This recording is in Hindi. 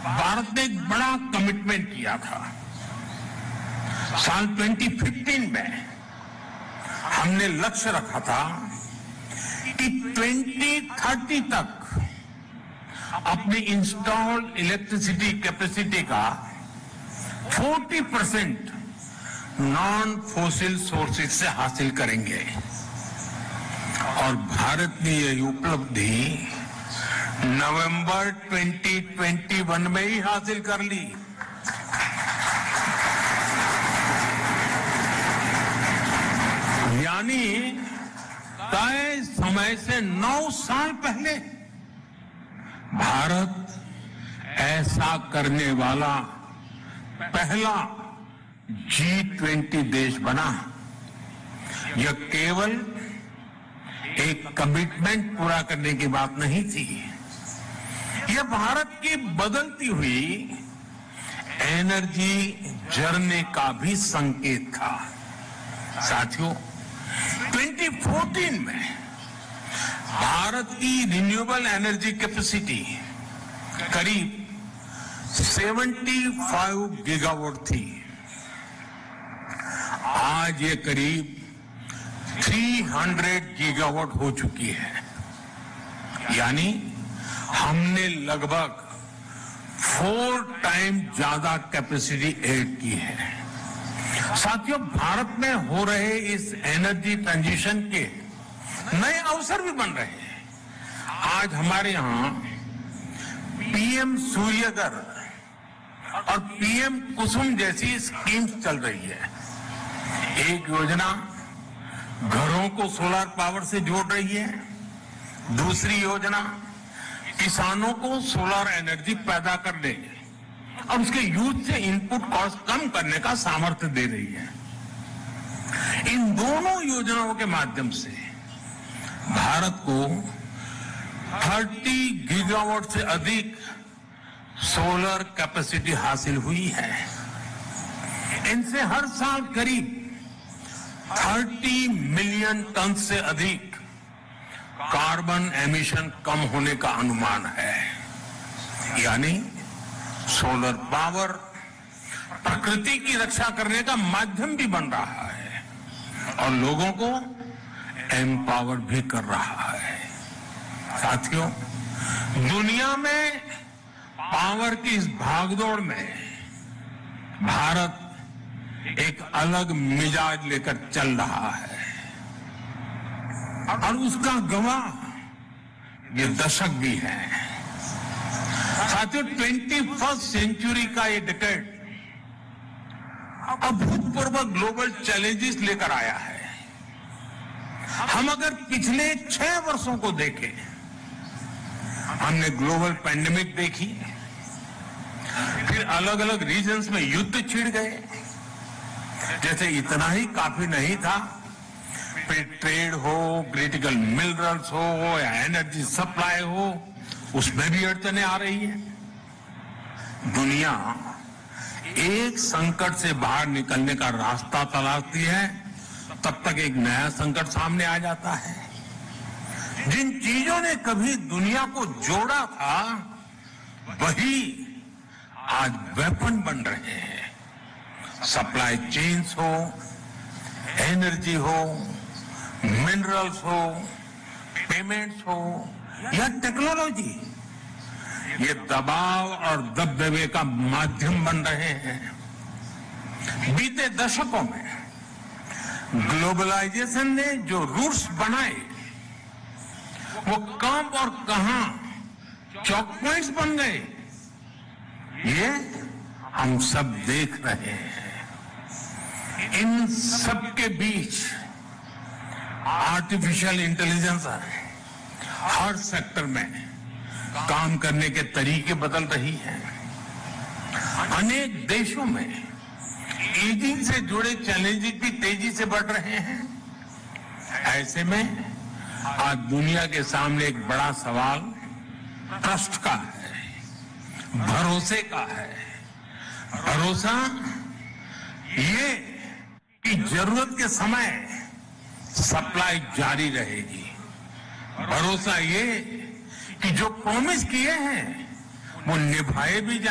भारत ने एक बड़ा कमिटमेंट किया था। साल 2015 में हमने लक्ष्य रखा था कि 2030 तक अपनी इंस्टॉल्ड इलेक्ट्रिसिटी कैपेसिटी का 40% नॉन फोसिल सोर्सेज से हासिल करेंगे और भारत ने यह उपलब्धि नवंबर 2021 में ही हासिल कर ली। यानी तय समय से 9 साल पहले भारत ऐसा करने वाला पहला G20 देश बना। यह केवल एक कमिटमेंट पूरा करने की बात नहीं थी, यह भारत की बदलती हुई एनर्जी जर्नी का भी संकेत था। साथियों, 2014 में भारत की रिन्यूएबल एनर्जी कैपेसिटी करीब 75 गीगावाट थी। आज ये करीब 300 गीगावाट हो चुकी है। यानी हमने लगभग 4 टाइम ज्यादा कैपेसिटी ऐड की है। साथियों, भारत में हो रहे इस एनर्जी ट्रांजिशन के नए अवसर भी बन रहे हैं। आज हमारे यहां पीएम सूर्यघर और पीएम कुसुम जैसी स्कीम्स चल रही है। एक योजना घरों को सोलर पावर से जोड़ रही है, दूसरी योजना किसानों को सोलर एनर्जी पैदा करने और उसके यूज से इनपुट कॉस्ट कम करने का सामर्थ्य दे रही है। इन दोनों योजनाओं के माध्यम से भारत को 30 गीगावाट से अधिक सोलर कैपेसिटी हासिल हुई है। इनसे हर साल करीब 30 मिलियन टन से अधिक कार्बन एमिशन कम होने का अनुमान है। यानी सोलर पावर प्रकृति की रक्षा करने का माध्यम भी बन रहा है और लोगों को एम्पावर भी कर रहा है। साथियों, दुनिया में पावर की इस भागदौड़ में भारत एक अलग मिजाज लेकर चल रहा है और उसका गवाह ये दशक भी है। साथियों, 21st सेंचुरी का ये डिकेड अभूतपूर्व ग्लोबल चैलेंजेस लेकर आया है। हम अगर पिछले 6 वर्षों को देखें, हमने ग्लोबल पैंडेमिक देखी, फिर अलग अलग रीजन्स में युद्ध छिड़ गए। जैसे इतना ही काफी नहीं था, फिर ट्रेड हो, क्रिटिकल मिनरल्स हो या एनर्जी सप्लाई हो, उसमें भी अड़चने आ रही है। दुनिया एक संकट से बाहर निकलने का रास्ता तलाशती है, तब तक एक नया संकट सामने आ जाता है। जिन चीजों ने कभी दुनिया को जोड़ा था, वही आज वेपन बन रहे हैं। सप्लाई चेन्स हो, एनर्जी हो, मिनरल्स हो, पेमेंट्स हो या टेक्नोलॉजी, ये दबाव और दबदबे का माध्यम बन रहे हैं। बीते दशकों में ग्लोबलाइजेशन ने जो रूट्स बनाए, वो कब और कहां चौक पॉइंट्स बन गए, ये हम सब देख रहे हैं। इन सब के बीच आर्टिफिशियल इंटेलिजेंस हर सेक्टर में काम करने के तरीके बदल रही है। अनेक देशों में एजिंग से जुड़े चैलेंजेस भी तेजी से बढ़ रहे हैं। ऐसे में आज दुनिया के सामने एक बड़ा सवाल ट्रस्ट का है, भरोसे का है। भरोसा ये कि जरूरत के समय सप्लाई जारी रहेगी। भरोसा ये कि जो प्रॉमिस किए हैं वो निभाए भी